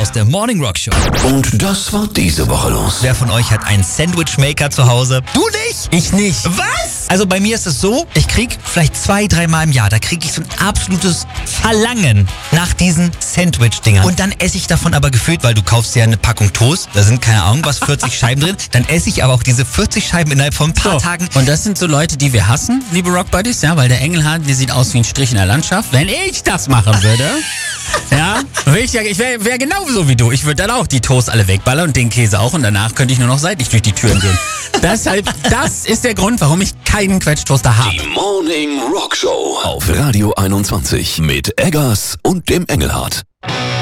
aus der Morning Rock Show. Und das war diese Woche los. Wer von euch hat einen Sandwich-Maker zu Hause? Du nicht? Ich nicht. Was? Also bei mir ist es so, ich krieg vielleicht 2-3 Mal im Jahr, da kriege ich so ein absolutes Verlangen nach diesen Sandwich-Dingern. Und dann esse ich davon aber gefühlt, weil du kaufst ja eine Packung Toast, da sind keine Ahnung was, 40 Scheiben drin, dann esse ich aber auch diese 40 Scheiben innerhalb von ein paar Tagen. Und das sind so Leute, die wir hassen, liebe Rock Buddies, ja, weil der Engelhard, der sieht aus wie ein Strich in der Landschaft. Wenn ich das machen würde, ja, ich wäre genauso wie du. Ich würde dann auch die Toast alle wegballern und den Käse auch und danach könnte ich nur noch seitlich durch die Türen gehen. Deshalb, das ist der Grund, warum ich keinen Quetschtoaster habe. Die Morning Rock Show auf Radio 21 mit Eggers und dem Engelhard.